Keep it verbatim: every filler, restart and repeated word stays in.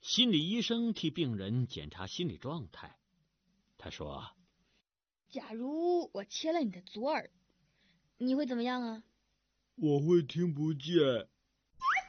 心理医生替病人检查心理状态。他说： 假如我切了你的左耳，你会怎么样啊？ 我会听不见。